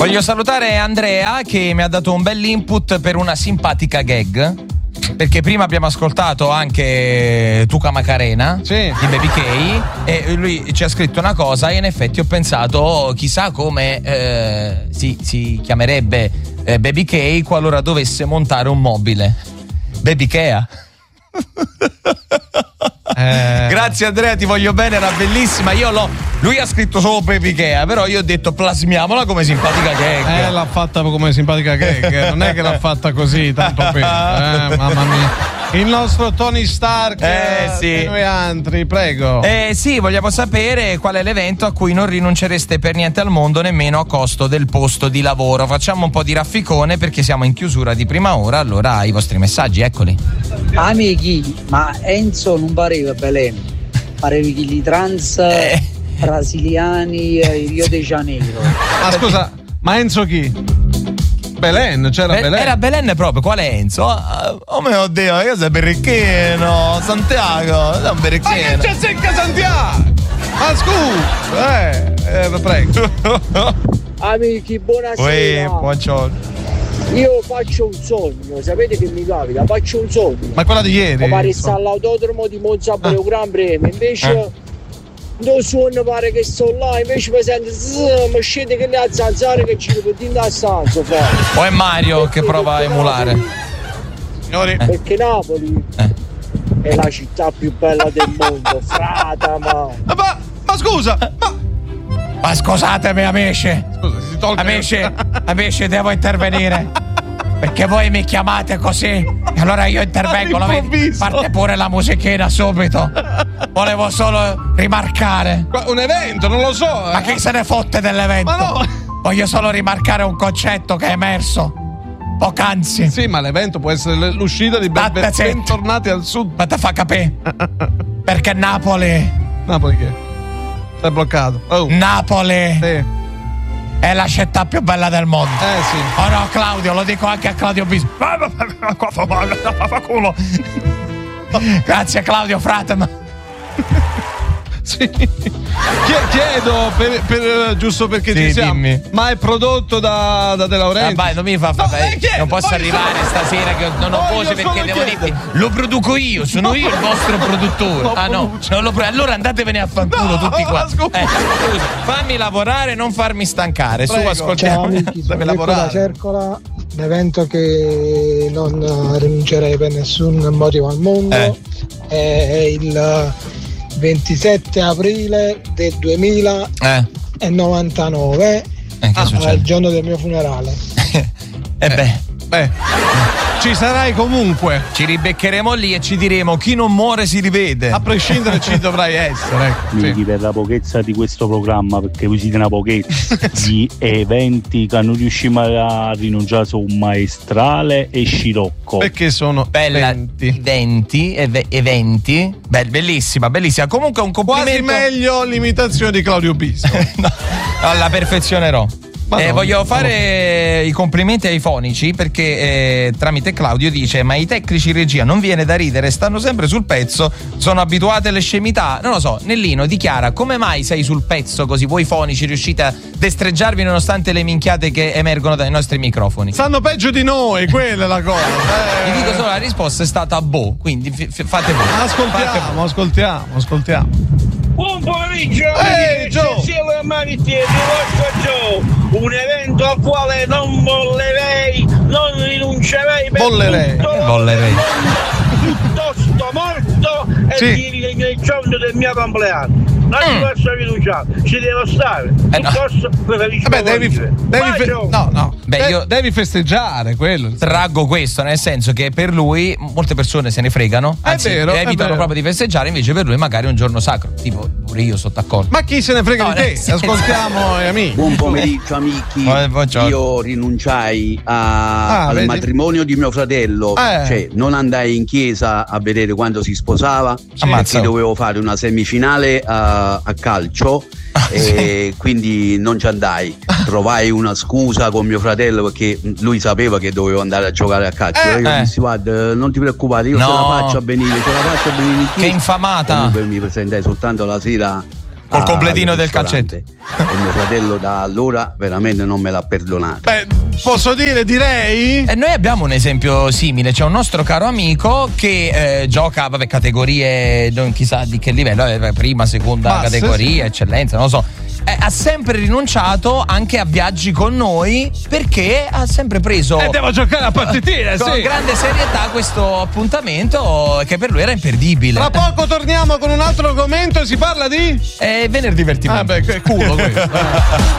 Voglio salutare Andrea che mi ha dato un bell'input per una simpatica gag, perché prima abbiamo ascoltato anche Tuca Macarena di Baby K e lui ci ha scritto una cosa e in effetti ho pensato chissà come si chiamerebbe Baby K qualora dovesse montare un mobile. Baby Kea. Grazie Andrea, ti voglio bene, era bellissima. Lui ha scritto solo Baby Kea, però io ho detto plasmiamola come simpatica gag. L'ha fatta come simpatica gag, non è che l'ha fatta così tanto per mamma mia. Il nostro Tony Stark e noi altri, prego. Sì, vogliamo sapere qual è l'evento a cui non rinuncereste per niente al mondo, nemmeno a costo del posto di lavoro. Facciamo un po' di rafficone perché siamo in chiusura di prima ora, allora i vostri messaggi, eccoli. Amici, ma Enzo non pareva Belen, pareva gli trans brasiliani Rio de Janeiro. Ma scusa, ma Enzo chi? Belen, c'era Belen. Era Belen proprio, quale Enzo? Oh mio Dio, io sono Berricchino, Santiago, sono Berricchino. Ma che c'è secca Santiago? Ma scusa, prego. Amici, buonasera. Buongiorno. Io faccio un sogno, sapete che mi capita? Faccio un sogno. Ma quella di ieri? Mi pare sta all'autodromo di Monza per un Gran Premio, invece non suono, pare che sto là, invece mi sento mi scende che le ha zanzare che ci devo dire da stanza fuori. O è Mario che prova a emulare? Signori. Perché Napoli è la città più bella del mondo, frata, ma scusa, ma scusatemi amici. Scusa, si tolga. Amici, devo intervenire. Perché voi mi chiamate così e allora io intervengo, lo vedi? Parte pure la musichina subito. Volevo solo rimarcare. Un evento, non lo so. Ma chi se ne fotte dell'evento? Ma no. Voglio solo rimarcare un concetto che è emerso poc'anzi. Sì, ma l'evento può essere l'uscita di Bentornati al Sud. Ma te fa capire? Perché Napoli che? Sei bloccato. Napoli è la città più bella del mondo. Sì. Oh no, Claudio, lo dico anche a Claudio Bisio. Grazie Claudio, frate. Sì. Chiedo per giusto perché ci siamo. Dimmi. Ma è prodotto da De Laurentiis? Vai, non mi fa non posso arrivare stasera che non ho voce perché devo dirti lo produco io, sono io il vostro produttore. Non lo allora andatevene a fanculo tutti qua. Scusa, fammi lavorare, non farmi stancare. Su, ascoltiamo. Ciao amici, sono Nicola Cercola. L'evento che non rinuncerei per nessun motivo al mondo è il 27 aprile del 2099, il giorno del mio funerale. Ci sarai comunque. Ci ribeccheremo lì e ci diremo chi non muore si rivede. A prescindere ci dovrai essere. Quindi per la pochezza di questo programma, perché voi siete una pochezza di eventi che non riusciamo a rinunciare su un maestrale e scirocco. Perché sono eventi. Bellissima. Comunque un complimento. Quasi meglio l'imitazione di Claudio Bisio. La perfezionerò. Voglio fare i complimenti ai fonici perché tramite Claudio dice: ma i tecnici regia non viene da ridere, stanno sempre sul pezzo, sono abituati alle scemità. Non lo so, Nellino dichiara: come mai sei sul pezzo così? Voi fonici riuscite a destreggiarvi nonostante le minchiate che emergono dai nostri microfoni? Stanno peggio di noi, quella è la cosa. Vi dico solo, la risposta è stata boh, quindi fate voi. Ascoltiamo. Buon pomeriggio, Gio! Cielo e Manitieri, vostro Gio. Un evento al quale non vollerei, non rinuncerei per Vollerei. Piuttosto morto e il giorno del mio compleanno. Non ci posso rinunciare, ci devo stare. Piuttosto preferisco devi festeggiare quello. Traggo questo, nel senso che per lui molte persone se ne fregano, anzi evitano proprio di festeggiare, invece per lui magari è un giorno sacro, tipo pure io sotto accordo. Ma chi se ne frega di te? Ascoltiamo gli amici. Buon pomeriggio amici. Io rinunciai al matrimonio di mio fratello, cioè non andai in chiesa a vedere quando si sposava, perché dovevo fare una semifinale a calcio e quindi non ci andai. Trovai una scusa con mio fratello perché lui sapeva che dovevo andare a giocare a calcio. Io dissi: guarda, non ti preoccupare, io ce la faccio a venire in chiesa. Che infamata! Mi presentai soltanto la sera col completino del calcetto. E mio fratello da allora veramente non me l'ha perdonato. Posso direi? Noi abbiamo un esempio simile. C'è un nostro caro amico che gioca, categorie non chissà di che livello, prima, seconda categoria, eccellenza, non lo so. Ha sempre rinunciato anche a viaggi con noi perché ha sempre preso devo giocare a partitina con grande serietà questo appuntamento che per lui era imperdibile. Tra poco torniamo con un altro argomento. Si parla di venerdì divertimento. Che culo questo.